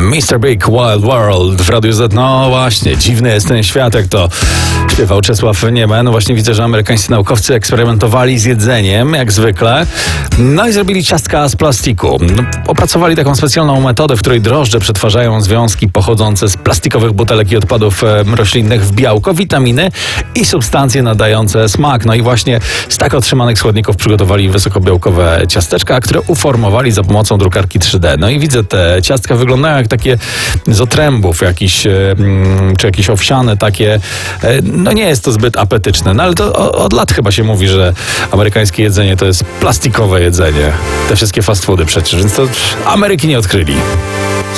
Mr. Big Wild World w Radiu Z. No właśnie, dziwny jest ten świat, jak to śpiewał Czesław Niemen. No właśnie widzę, że amerykańscy naukowcy eksperymentowali z jedzeniem, jak zwykle. No i zrobili ciastka z plastiku. Opracowali taką specjalną metodę, w której drożdże przetwarzają związki pochodzące z plastikowych butelek i odpadów roślinnych w białko, witaminy i substancje nadające smak. No i właśnie z tak otrzymanych składników przygotowali wysokobiałkowe ciasteczka, które uformowali za pomocą drukarki 3D. No i widzę, te ciastka wyglądają jak takie z otrębów czy jakieś owsiane takie. No nie jest to zbyt apetyczne, no ale to od lat chyba się mówi, że amerykańskie jedzenie to jest plastikowe jedzenie. Te wszystkie fast foody przecież, więc to Ameryki nie odkryli.